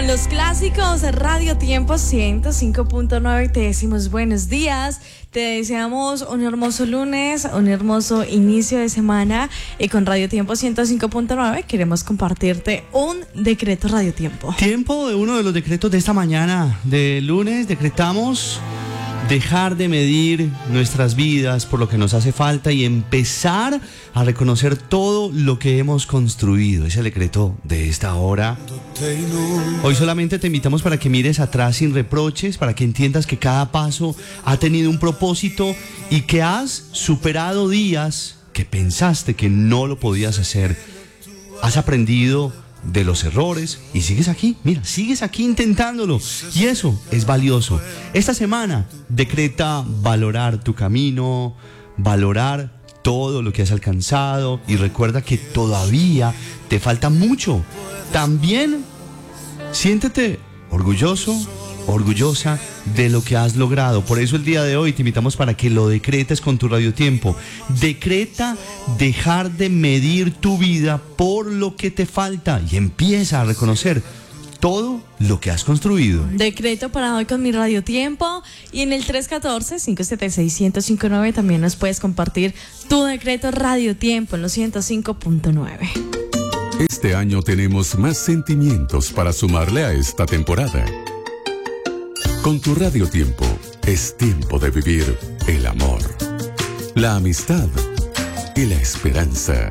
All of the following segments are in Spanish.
con los clásicos Radio Tiempo 105.9. Te decimos buenos días, te deseamos un hermoso lunes, un hermoso inicio de semana, y con Radio Tiempo 105.9 queremos compartirte un decreto Radio Tiempo. Tiempo de uno de los decretos de esta mañana de lunes. Decretamos dejar de medir nuestras vidas por lo que nos hace falta y empezar a reconocer todo lo que hemos construido. Es el decreto de esta hora. Hoy solamente te invitamos para que mires atrás sin reproches, para que entiendas que cada paso ha tenido un propósito y que has superado días que pensaste que no lo podías hacer. Has aprendido de los errores y sigues aquí, mira, sigues aquí intentándolo, y eso es valioso. Esta semana decreta valorar tu camino, valorar todo lo que has alcanzado, y recuerda que todavía te falta mucho. También siéntete orgulloso, orgullosa de lo que has logrado. Por eso el día de hoy te invitamos para que lo decretes con tu Radio Tiempo. Decreta dejar de medir tu vida por lo que te falta y empieza a reconocer todo lo que has construido. Decreto para hoy con mi Radio Tiempo, y en el 314-576-1059 también nos puedes compartir tu decreto Radio Tiempo en los 105.9. Este año tenemos más sentimientos para sumarle a esta temporada. Con tu Radio Tiempo es tiempo de vivir el amor, la amistad y la esperanza.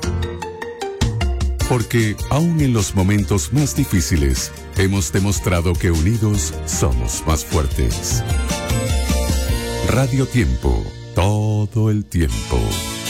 Porque aún en los momentos más difíciles hemos demostrado que unidos somos más fuertes. Radio Tiempo, todo el tiempo.